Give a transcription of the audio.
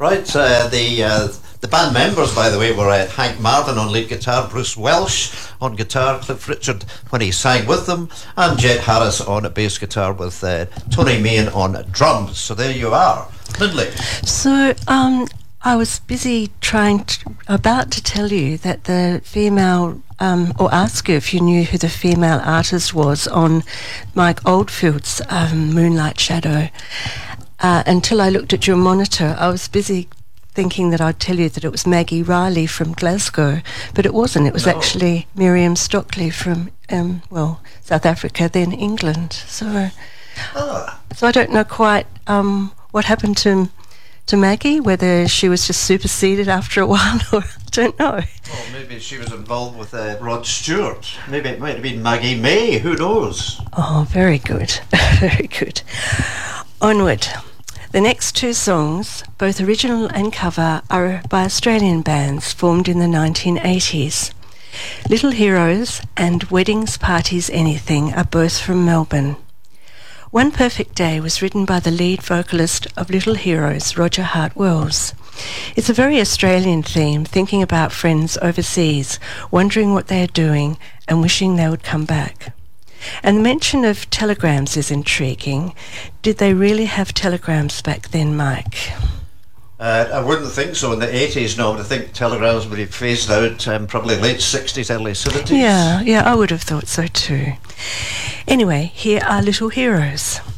Right, the band members, by the way, were Hank Marvin on lead guitar, Bruce Welsh on guitar, Cliff Richard when he sang with them, and Jet Harris on bass guitar with Tony Meehan on drums. So there you are. Lindley. So I was busy about to tell you that the female, or ask you if you knew who the female artist was on Mike Oldfield's Moonlight Shadow. Until I looked at your monitor, I was busy thinking that I'd tell you that it was Maggie Riley from Glasgow, but it wasn't. It was actually Miriam Stockley from, South Africa, then England. So I don't know quite what happened to Maggie, whether she was just superseded after a while, or I don't know. Well, maybe she was involved with Rod Stewart. Maybe it might have been Maggie May, who knows? Oh, very good, very good. Onward. The next two songs, both original and cover, are by Australian bands formed in the 1980s. Little Heroes and Weddings, Parties, Anything are both from Melbourne. One Perfect Day was written by the lead vocalist of Little Heroes, Roger Hart-Wells. It's a very Australian theme, thinking about friends overseas, wondering what they are doing and wishing they would come back. And the mention of telegrams is intriguing. Did they really have telegrams back then, Mike? I wouldn't think so in the 80s, no. I think telegrams would be phased out probably late 60s, early 70s. Yeah, I would have thought so too. Anyway, here are Little Heroes.